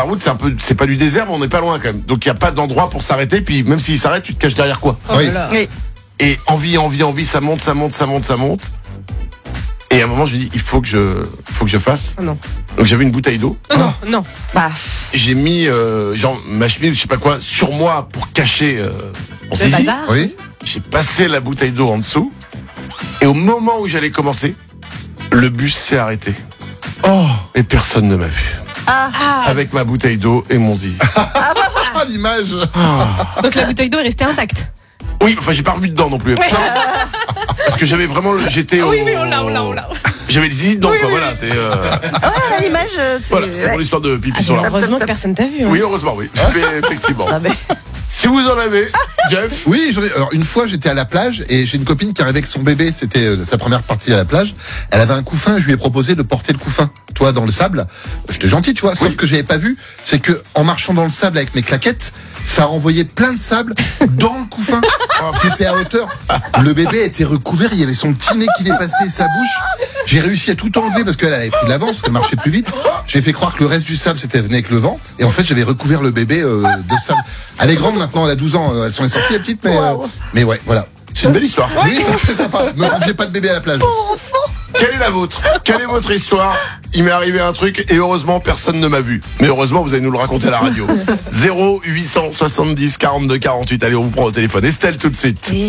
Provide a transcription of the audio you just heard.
la route, c'est pas du désert, mais on n'est pas loin quand même. Donc il y a pas d'endroit pour s'arrêter. Puis même s'il s'arrête, tu te caches derrière quoi? Oui. Et envie, ça monte. Et à un moment, je dis, il faut que je fasse. Oh non. Donc j'avais une bouteille d'eau. Non. Bah, J'ai mis genre ma chemise, je sais pas quoi, sur moi pour cacher mon Le zizi. bazar. oui. J'ai passé la bouteille d'eau en dessous. Et au moment où j'allais commencer, le bus s'est arrêté. Oh, et personne ne m'a vu. Avec ma bouteille d'eau et mon zizi. Ah, l'image. Donc la bouteille d'eau est restée intacte. Oui, enfin j'ai pas revu dedans non plus. Ouais. Non. Parce que j'avais vraiment, j'étais au. Oui, on l'a. J'avais le zizi dedans, quoi. Voilà, c'est. Ah, l'image. Voilà, c'est mon histoire de pipi sur la. Heureusement que personne t'a vu. Hein. Oui, heureusement, oui. Mais effectivement. Ah, mais... Si vous en avez, Jeff. Oui, j'en ai. Alors une fois, j'étais à la plage et j'ai une copine qui arrivait avec son bébé. C'était sa première partie à la plage. Elle avait un couffin. Je lui ai proposé de porter le couffin, toi, dans le sable. J'étais gentil, tu vois. Sauf que j'avais pas vu, c'est que en marchant dans le sable avec mes claquettes, ça a envoyé plein de sable dans le couffin. C'était à hauteur. Le bébé était recouvert. Il y avait son petit nez qui dépassait sa bouche. J'ai réussi à tout enlever parce qu'elle avait pris de l'avance, parce qu'elle marchait plus vite. J'ai fait croire que le reste du sable c'était venu avec le vent. Et en fait, j'avais recouvert le bébé de sable. Elle est grande maintenant, elle a 12 ans. Elle s'en est sortie, la petite, mais ouais, voilà. C'est une belle histoire. Oui, c'est très sympa. Ne confiez pas de bébé à la plage. Quelle est la vôtre? Quelle est votre histoire? Il m'est arrivé un truc et heureusement personne ne m'a vu. Mais heureusement vous allez nous le raconter à la radio. 0870 42 48. Allez, on vous prend au téléphone. Estelle tout de suite.